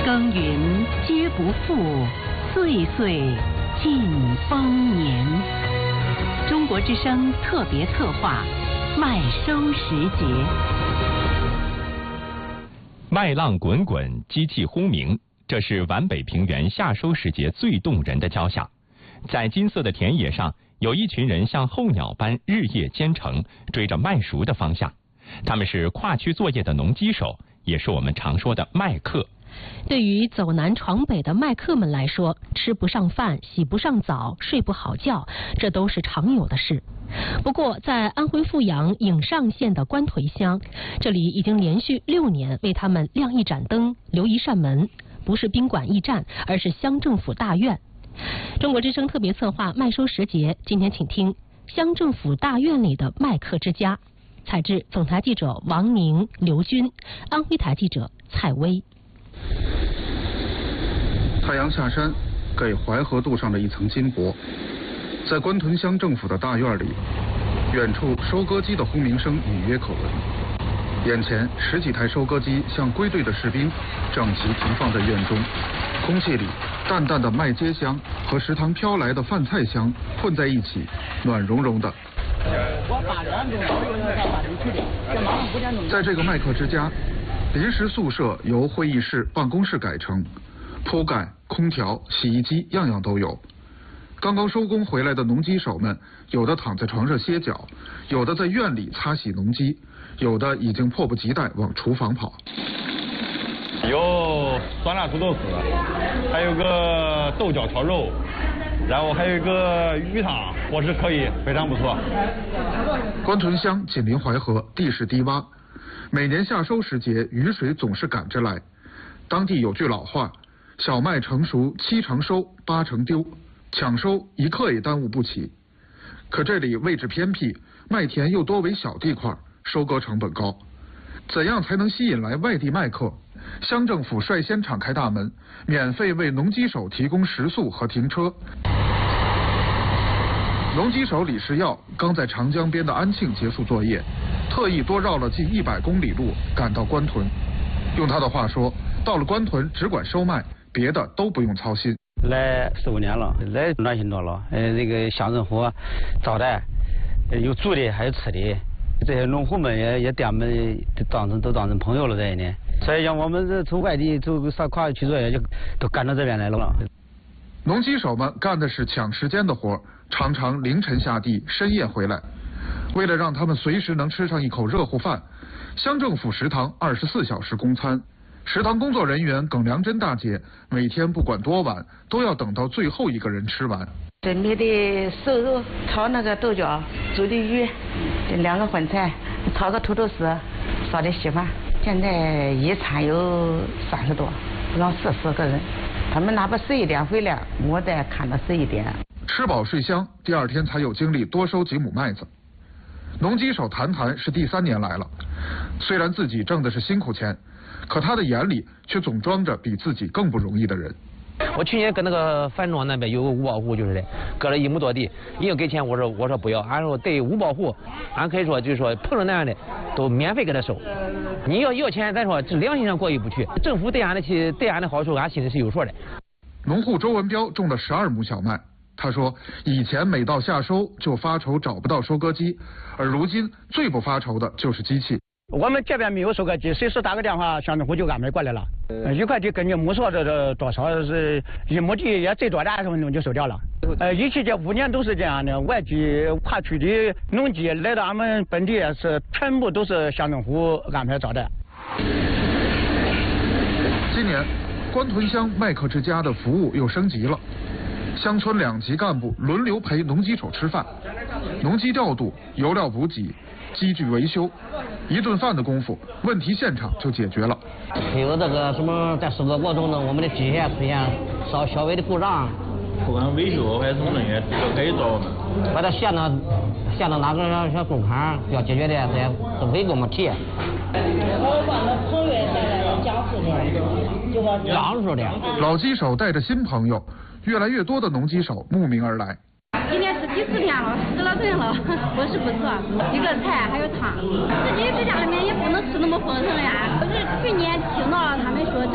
耕耘皆不负，岁岁尽丰年。中国之声特别策划麦收时节。 麦浪滚滚，机器轰鸣，这是皖北平原夏收时节最动人的交响。在金色的田野上，有一群人像候鸟般日夜兼程，追着麦熟的方向。他们是跨区作业的农机手，也是我们常说的麦客。 对于走南闯北的麦客们来说，吃不上饭、洗不上澡、睡不好觉，这都是常有的事。不过，在安徽阜阳颍上县的官屯乡，这里已经连续6年为他们亮一盏灯、留一扇门，不是宾馆驿站，而是乡政府大院。中国之声特别策划麦收时节，今天请听乡政府大院里的麦客之家。采制总台记者王宁、刘军，安徽台记者蔡薇。 太阳下山，给淮河镀上了一层金箔。在官屯乡政府的大院里，远处收割机的轰鸣声隐约可闻。眼前10几台收割机像归队的士兵，整齐停放在院中。空气里淡淡的麦秸香和食堂飘来的饭菜香混在一起，暖融融的。在这个麦客之家，临时宿舍由会议室、办公室改成，铺盖、空调、洗衣机样样都有。刚刚收工回来的农机手们，有的躺在床上歇脚，有的在院里擦洗农机，有的已经迫不及待往厨房跑。 有酸辣土豆丝，还有个豆角炒肉，然后还有一个鱼汤，伙食可以，非常不错。 官屯乡紧邻淮河，地势低洼，每年夏收时节，雨水总是赶着来。当地有句老话：小麦成熟7成收，8成丢，抢收1刻也耽误不起。可这里位置偏僻，麦田又多为小地块，收割成本高。怎样才能吸引来外地麦客？乡政府率先敞开大门，免费为农机手提供食宿和停车。农机手李世耀刚在长江边的安庆结束作业，特意多绕了近100公里路赶到官屯。用他的话说，到了官屯只管收麦，别的都不用操心。 来15年了，来暖心多了。这个乡政府招待，有住的还有吃的，这些农户们也对我们都当成朋友了这一年。所以像我们这从外地走上跨区作业，就都赶到这边来了。 农机手们干的是抢时间的活，常常凌晨下地，深夜回来。为了让他们随时能吃上一口热乎饭，乡政府食堂24小时供餐。食堂工作人员耿良珍大姐每天不管多晚，都要等到最后一个人吃完。 准备的瘦肉，炒那个豆角，煮的鱼，2个荤菜，炒个土豆丝，烧的稀饭。现在一餐有30多，让40个人。他们哪怕11点回来，我得看到11点。 吃饱睡香，第2天才有精力多收几亩麦子。农机手谈是第3年来了，虽然自己挣的是辛苦钱，可他的眼里却总装着比自己更不容易的人。 我去年跟那个樊庄那边有个五保户，就是的，割了1亩多地，硬给钱，我说不要，俺说对五保户，俺可以说就是说碰着那样的都免费给他收。你要钱，咱说这良心上过意不去，政府对俺的好处，俺心里是有数的。 农户周文彪种了12亩小麦，他说以前每到夏收就发愁找不到收割机，而如今最不发愁的就是机器。 我们这边没有收割机，随时打个电话，乡政府就安排过来了。1块地根据亩数这多少是1亩地也最多20分钟就收掉了。一期这5年都是这样的，外地跨区的农机来到俺们本地是全部都是乡政府安排招待。 今年官屯乡麦客之家的服务又升级了，乡村2级干部轮流陪农机手吃饭，农机调度、油料补给、机具维修，1顿饭的功夫，问题现场就解决了。 有这个什么在收割过程中呢，我们的机械出现小微的故障， 不管维修还是什么东西都可以找我们。 把它线到哪个小工坎要解决的，这些都可以给我们提。 我把那朋友带来讲述的，就说讲述的。 老机手带着新朋友，越来越多的农机手慕名而来。 今天是第4天了，10了顿了，伙食不错，1个菜还有汤。自己在家里面也不能吃那么丰盛呀。我是去年听到了他们说